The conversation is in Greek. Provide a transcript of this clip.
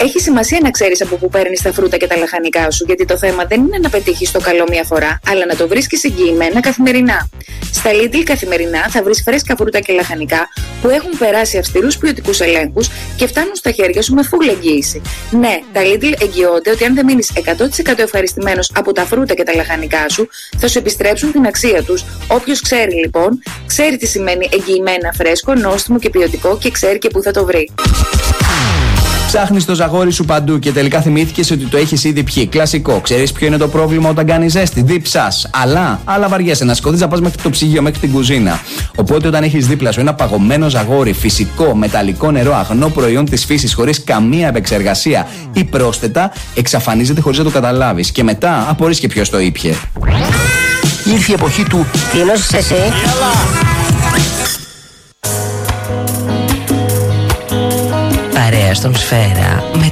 Έχει σημασία να ξέρεις από πού παίρνεις τα φρούτα και τα λαχανικά σου, γιατί το θέμα δεν είναι να πετύχεις το καλό μία φορά, αλλά να το βρίσκεις εγγυημένα καθημερινά. Στα Lidl καθημερινά θα βρεις φρέσκα φρούτα και λαχανικά που έχουν περάσει αυστηρούς ποιοτικούς ελέγχους και φτάνουν στα χέρια σου με full εγγύηση. Ναι, τα Lidl εγγυώνται ότι αν δεν μείνεις 100% ευχαριστημένος από τα φρούτα και τα λαχανικά σου, θα σου επιστρέψουν την αξία τους. Όποιος ξέρει λοιπόν, ξέρει τι σημαίνει εγγυημένα φρέσκο, νόστιμο και ποιοτικό και ξέρει και πού θα το βρει. Ψάχνεις το ζαγόρι σου παντού και τελικά θυμήθηκες ότι το έχεις ήδη πιει. Κλασικό. Ξέρεις ποιο είναι το πρόβλημα όταν κάνεις ζέστη? Δίψας. Αλλά βαριέσαι να σκοτείς να πας μέχρι το ψυγείο, μέχρι την κουζίνα. Οπότε όταν έχεις δίπλα σου ένα παγωμένο ζαγόρι, φυσικό, μεταλλικό νερό, αγνό προϊόν της φύσης, χωρίς καμία επεξεργασία ή πρόσθετα, εξαφανίζεται χωρίς να το καταλάβεις. Και μετά απορείς και ποιος το ήπιε. Ήρθε η εποχή του «Τι νόσησες εσύ?» Παρέα στον Σφαίρα με